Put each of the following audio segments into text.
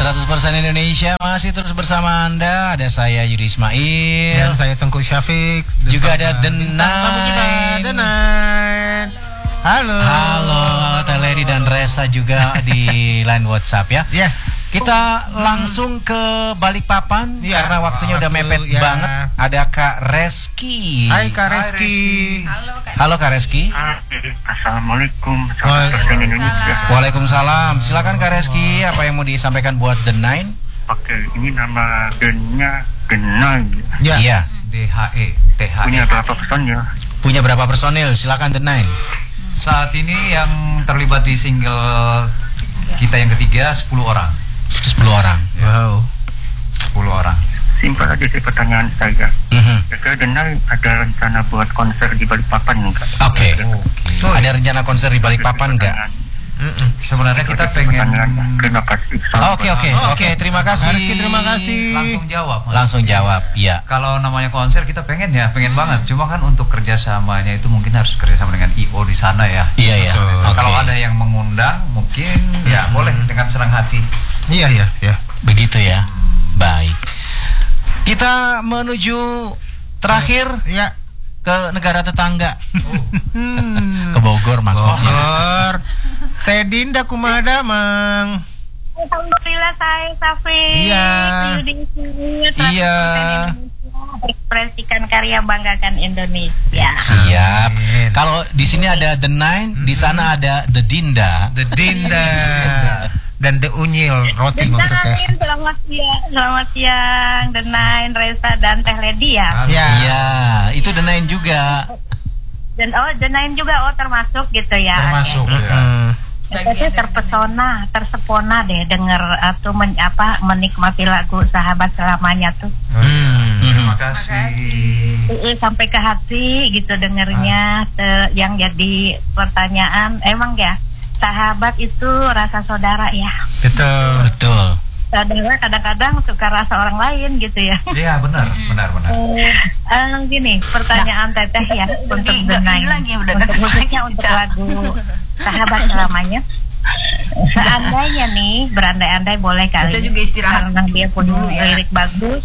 100% Indonesia masih terus bersama Anda. Ada saya Yudi Ismail dan saya Tengku Syafiq. Juga ada The Nine. Halo. Halo, Teleri dan Resa juga di line WhatsApp ya. Yes. Kita langsung ke Balikpapan ya, karena waktunya udah mepet banget. Ada Kak Reski. Hai Kak Reski. Halo Kak Reski. Assalamualaikum. 100% Indonesia. Waalaikumsalam. Silakan Kak Reski, apa yang mau disampaikan buat The Nine? Oke, ini nama bandnya The Nine. Ya. Iya. THE. Punya berapa personil? Punya berapa personil? Silakan The Nine. Saat ini yang terlibat di single kita yang ketiga 10 orang. 10 orang. Wow. 10 orang. Simpel aja sih pertanyaan saya. Kira-kira The Nine ada rencana buat konser di Balikpapan enggak? Oke. Ada rencana konser di Balikpapan enggak? Sebenarnya kita pengen. Terima kasih. Oke, terima kasih. Terima kasih. Langsung jawab. Iya. Kalau namanya konser kita pengen banget. Cuma kan untuk kerjasamanya itu mungkin harus kerjasama dengan IO di sana ya. Iya. Kalau ada yang mengundang mungkin ya boleh dengan senang hati. Iya. Begitu ya. Baik. Kita menuju terakhir ya ke negara tetangga. Ke Bogor maksudnya. Bogor. Teh Dinda kumaha mang? Alhamdulillah saya Safi. Iya. Iya. Ekspresikan karya, banggakan Indonesia. Siap. Kalau di sini ada The Nine, di sana ada The Dinda. The Dinda. Dan The Unyil roti maksudnya. Selamat siang The Nine, Resa dan Teh Lady ya. Iya, itu The Nine juga. Dan The Nine juga termasuk gitu ya. Termasuk ya. Saya tersepona deh denger atau menikmati lagu Sahabat Selamanya tuh. Terima kasih. Sampai ke hati gitu dengernya. Yang jadi pertanyaan emang ya, sahabat itu rasa saudara ya. Betul. Saudara kadang-kadang suka rasa orang lain gitu ya. Iya benar. Gini pertanyaan Teteh ya untuk The Nine. Untuk musiknya untuk lagu Sahabat Selamanya. Seandainya nih, berandai-andai boleh kali. Kita juga istirahat karena dia punya lirik bagus.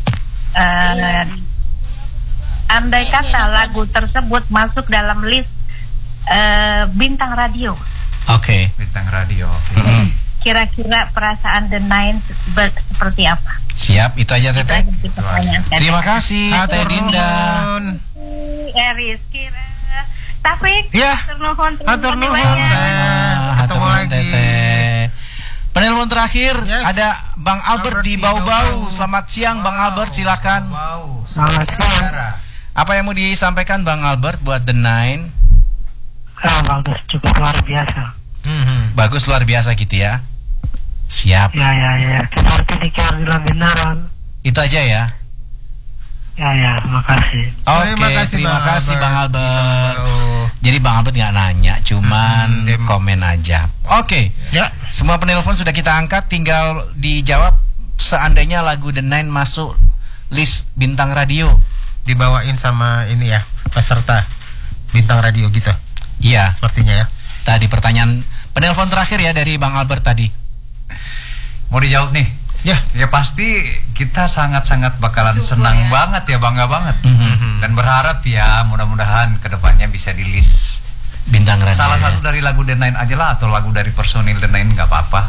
Andai kata lagu tersebut masuk dalam list bintang radio. Oke. Bintang radio. Kira-kira perasaan The Nine seperti apa? Siap, itu aja Teteh. Terima kasih Teh Dinda. Rizky, Taufik. Ya. Hatur nuhun. Ketemu lagi. Penelpon terakhir ada Bang Albert di Bau-Bau. Selamat siang Bang Albert, silakan. Selamat siang. Apa yang mau disampaikan Bang Albert buat The Nine? Bagus, cukup luar biasa. Bagus luar biasa gitu ya. Siap. Ya. Seperti dikira benaran. Itu aja ya. Ya, makasih. Oke, terima kasih Bang Albert. Jadi Bang Albert nggak nanya, cuman komen aja. Oke. Ya. Semua penelpon sudah kita angkat, tinggal dijawab seandainya lagu The Nine masuk list bintang radio. Dibawain sama ini ya, peserta bintang radio gitu. Iya, sepertinya ya. Tadi pertanyaan penelpon terakhir ya dari Bang Albert tadi. Mau dijawab nih? Ya pasti kita sangat-sangat bakalan senang banget ya, bangga banget. Dan berharap ya mudah-mudahan kedepannya bisa di list bintang radio. Salah satu dari lagu The Nine aja lah, atau lagu dari personil The Nine nggak apa-apa.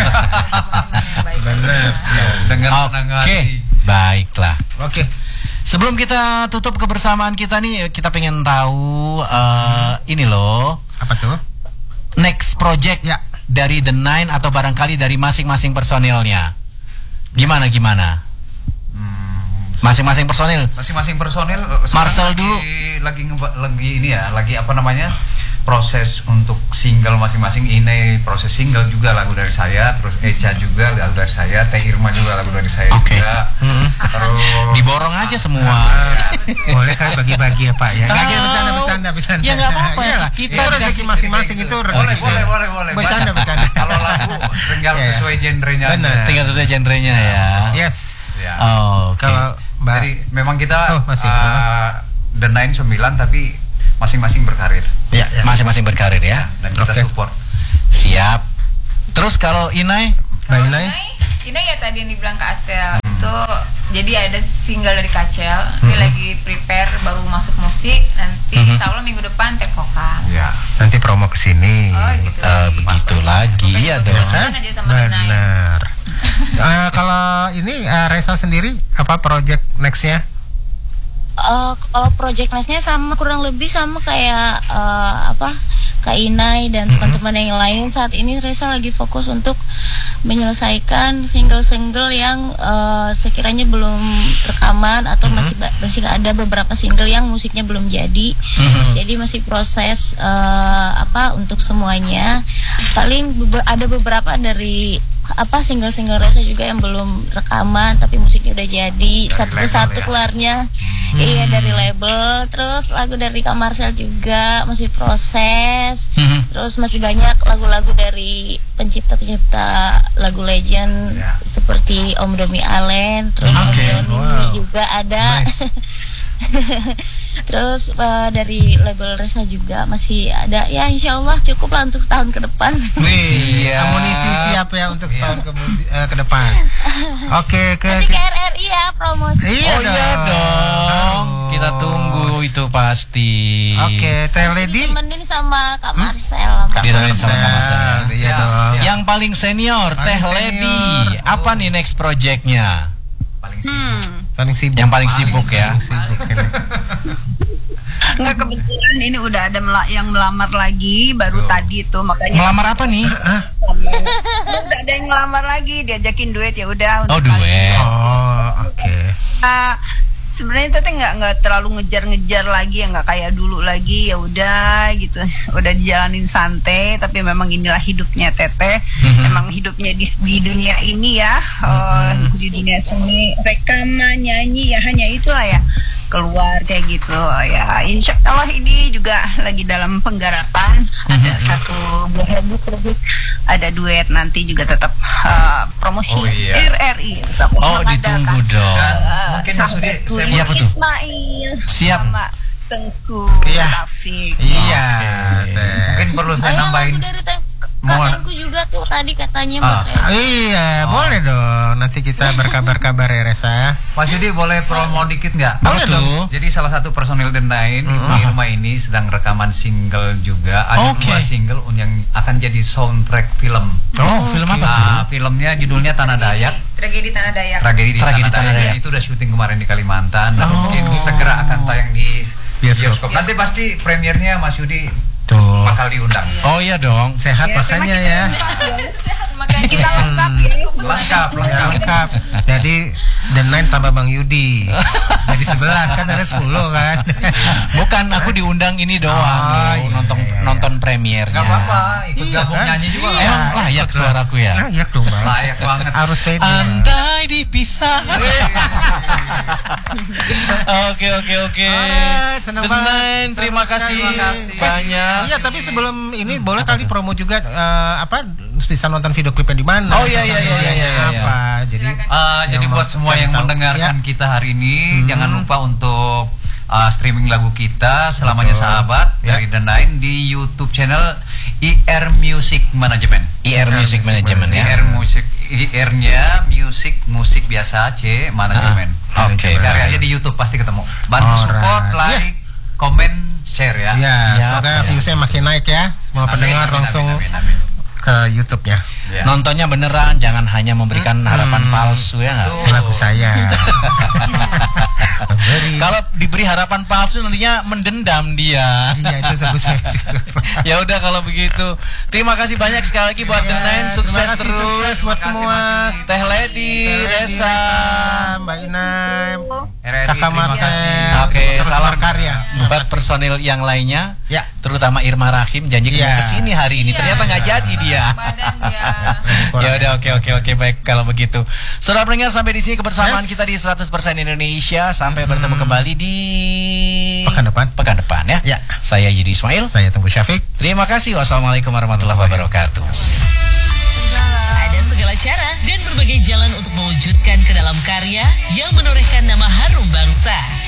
Benar. Dengan senang hati. Baiklah. Oke. Sebelum kita tutup kebersamaan kita nih, kita pengen tahu ini loh. Apa tuh? Next project ya dari The Nine atau barangkali dari masing-masing personilnya. Gimana? Masing-masing personil. Marcel dulu lagi ini ya, lagi apa namanya? Proses untuk single masing-masing. Ini proses single juga lagu dari saya, terus Echa juga lagu dari saya, Teh Irma juga lagu dari saya juga. Terus diborong aja semua. Boleh kan bagi-bagi ya Pak ya. Enggak bercanda. Ya enggak apa-apa. Kita rezeki masing-masing itu boleh. Bercanda. Kalau lagu tinggal sesuai genrenya. Tinggal sesuai genrenya ya. Yes. Oke. Kalau jadi memang kita masih The Nine 9 tapi masing-masing berkarir. Ya. Masing-masing berkarir ya. Dan kita support. Siap. Terus kalau Inai, Mbak Inai, Ini ya tadi yang dibilang Kak Asel itu, jadi ada single dari Kacel, dia lagi prepare baru masuk musik, nanti insya Allah minggu depan take vokal. Ya, nanti promo ke sini. Oh gitu. Begitu lagi ya dong. Benar. Kalau ini Resa sendiri apa project nextnya? Kalau project nextnya sama kurang lebih sama kayak Kak Inai dan teman-teman yang lain. Saat ini Resa lagi fokus untuk menyelesaikan single-single yang sekiranya belum rekaman atau masih ada beberapa single yang musiknya belum jadi. Jadi masih proses untuk semuanya. Paling ada beberapa dari single-single Resa juga yang belum rekaman tapi musiknya udah jadi, satu persatu keluarnya. Iya, dari label. Terus lagu dari Kak Marcel juga masih proses. Terus masih banyak lagu-lagu dari pencipta-pencipta lagu legend seperti Om Domi Allen, terus Om Doni juga ada. Terus dari label Resa juga masih ada. Ya insya Allah cukup lah untuk setahun ke depan. Amunisi siap ya untuk setahun ke depan. Oke, nanti ke RRI ya promosi. Iya dong. Kita tunggu itu pasti. Oke, Teh Lady ditemenin sama Kak Marcel. Ditemenin sama Kak Marcel. Iya dong. Yang paling senior, Teh Lady. Apa nih next projectnya? Paling sibuk. Yang paling sibuk ya. Enggak, kebetulan ini udah ada yang melamar lagi baru tadi tuh, makanya. Melamar apa nih? Udah ada yang melamar lagi, diajakin duet ya udah. Oh, duet. Oke. Sebenarnya Teteh nggak terlalu ngejar-ngejar lagi ya, nggak kayak dulu lagi, ya udah gitu, udah dijalanin santai. Tapi memang inilah hidupnya Teteh. Emang hidupnya di dunia ini ya, di dunia seni, rekaman, nyanyi ya, hanya itulah ya, keluar kayak gitu ya. Insya Allah ini juga lagi dalam penggarapan. Ada satu buah lagu produk, ada duet, nanti juga tetap promosi RRI. Ditunggu dong. Mungkin maksudnya siapa tuh? Ismail siap sama Tengku Taufik. Iya. Mungkin perlu saya nambahin. Kakakku juga tuh tadi katanya buat Resa. Iya, boleh dong. Nanti kita berkabar-kabar ya Resa. Mas Yudi boleh promo dikit nggak? Boleh dong. Jadi salah satu personil The Nine, Irma ini sedang rekaman single juga. Ada 2 single yang akan jadi soundtrack film. Film apa tuh? Filmnya judulnya Tanah Dayak. Tragedi Tanah Dayak. Tragedi Tanah Dayak. Itu udah syuting kemarin di Kalimantan dan mungkin segera akan tayang di bioskop. Nanti pasti premiernya Mas Yudi bakal diundang. Oh iya dong. Sehat makanya ya. Sehat makanya Kita lengkap ya. Lengkap. Jadi The Nine tambah Bang Yudi. Jadi 11 kan, ada 10 kan. Bukan, aku diundang ini doang. Nonton premiernya. Gak apa-apa, ikut gabung nyanyi juga. Emang layak suaraku ya? Layak dong Bang. Layak banget. Harus pede. Andai dipisah. Oke. Senang The Nine, terima kasih banyak. Iya, tapi sebelum ini boleh kali promo juga bisa nonton video klipnya di mana? Oh iya. Apa? Jadi buat semua yang mendengarkan kita hari ini, jangan lupa untuk streaming lagu kita Selamanya Sahabat dari The Nine di YouTube channel IR Music Management. IR Music Management ya. IR-nya musik biasa, C Management. Oke. Cari aja di YouTube pasti ketemu. Bantu support, like, komen, share ya. Iya, semoga viewsnya makin naik ya. Semua pendengar langsung ke YouTube-nya. Nontonnya beneran, jangan hanya memberikan harapan palsu ya nggak? Lagu saya. Kalau diberi harapan palsu nantinya mendendam dia. Iya, itu sebut saya juga. Ya udah kalau begitu. Terima kasih banyak sekali lagi buat The Nine, sukses terus buat semua. Teh Lady, Resa, Mbak Inai, Kakak Marcel. Oke, salam karya buat personil yang lainnya. Ya, terutama Irma Rahim janji kesini hari ini. Ternyata nggak jadi dia. Ya udah, oke baik kalau begitu. Saudara pendengar, sampai di sini kebersamaan kita di 100% Indonesia. Sampai bertemu kembali di pekan depan ya. Ya. Saya Yudi Ismail, saya Tengku Syafiq. Terima kasih. Wassalamualaikum warahmatullahi wabarakatuh. Ada segala cara dan berbagai jalan untuk mewujudkan ke dalam karya yang menorehkan nama harum bangsa.